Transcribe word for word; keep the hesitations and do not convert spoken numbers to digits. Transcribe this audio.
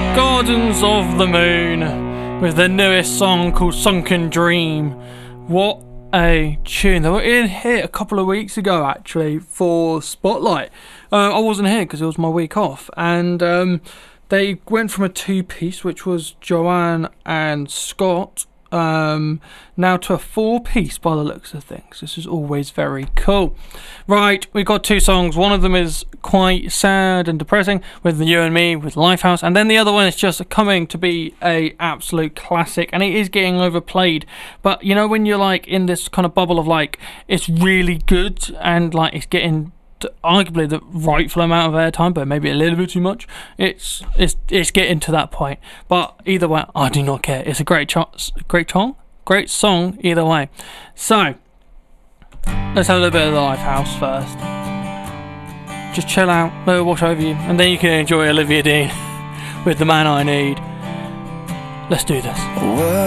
Gardens of the Moon with their newest song called Sunken Dream. What a tune. They were in here a couple of weeks ago actually for Spotlight. Uh, I wasn't here because it was my week off, and um, they went from a two-piece, which was Joanne and Scott, um, now to a four-piece by the looks of things. This is always very cool. Right, we've got two songs. One of them is quite sad and depressing with You and Me with Lifehouse, and then the other one is just coming to be a absolute classic, and it is getting overplayed. But you know when you're like in this kind of bubble of like it's really good and like it's getting arguably the rightful amount of airtime, but maybe a little bit too much. It's it's it's getting to that point. But either way, I do not care. It's a great ch- great song, great song either way. So let's have a little bit of the Lifehouse first. Just chill out, let it wash over you, and then you can enjoy Olivia Dean with The Man I Need. Let's do this.